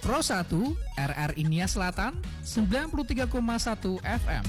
Pro 1 RRI Nia Selatan 93,1 FM.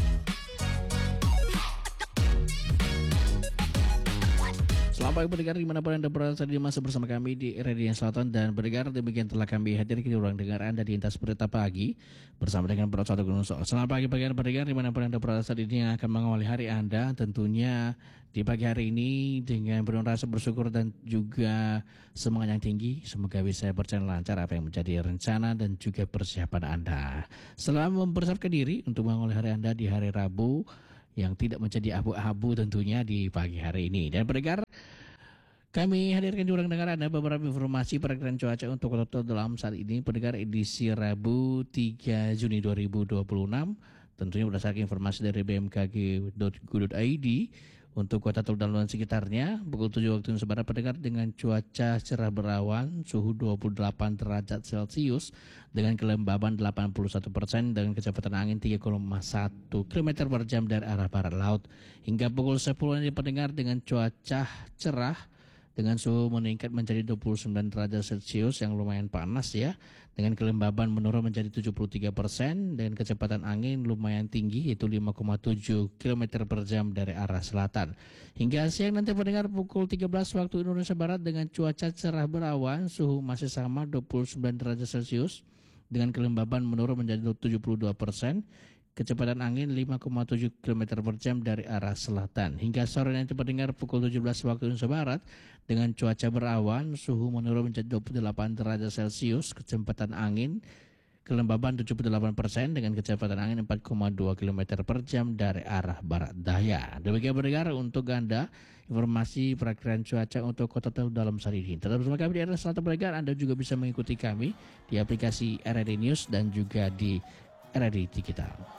Selamat pagi pendengar dimanapun Anda berada, masih bersama kami di RRI Nia Selatan. Dan pendengar, demikian telah kami hadirkan di ruang dengar Anda di Intas Berita Pagi bersama dengan Pro 1 Gunung Sok. Selamat pagi pendengar dimanapun Anda berada saat ini yang akan mengawali hari Anda tentunya di pagi hari ini dengan penuh rasa bersyukur dan juga semangat yang tinggi. Semoga bisa berjalan lancar apa yang menjadi rencana dan juga persiapan Anda. Selamat mempersiapkan diri untuk mengawali hari Anda di hari Rabu yang tidak menjadi abu-abu tentunya di pagi hari ini. Dan pendengar, kami hadirkan di ruang dengar Anda beberapa informasi perakiraan cuaca untuk kota dalam saat ini. Pendengar, edisi Rabu 3 Juni 2026 tentunya berdasarkan informasi dari bmkg.go.id untuk kota Tegal dan sekitarnya pukul 7 waktu Indonesia Barat, pendengar, dengan cuaca cerah berawan, suhu 28 derajat Celcius dengan kelembaban 81% dengan kecepatan angin 3,1 km per jam dari arah barat laut. Hingga pukul 10 ini pendengar dengan cuaca cerah dengan suhu meningkat menjadi 29 derajat Celcius yang lumayan panas ya, dengan kelembaban menurun menjadi 73% dan kecepatan angin lumayan tinggi yaitu 5,7 km per jam dari arah selatan. Hingga siang nanti pendengar pukul 13 waktu Indonesia Barat dengan cuaca cerah berawan, suhu masih sama 29 derajat Celcius dengan kelembaban menurun menjadi 72%. Kecepatan angin 5,7 km per jam dari arah selatan. Hingga sore nanti pendengar pukul 17 waktu Indonesia Barat dengan cuaca berawan, suhu menurun menjadi 28 derajat Celcius, kecepatan angin kelembaban 78% dengan kecepatan angin 4,2 km per jam dari arah barat daya. Demikian pendengar untuk Anda informasi perakiraan cuaca untuk kota Tegal dalam saat ini. Tetap bersama kami di RRI Selatan pendengar. Anda juga bisa mengikuti kami di aplikasi RRI News dan juga di RRI Digital.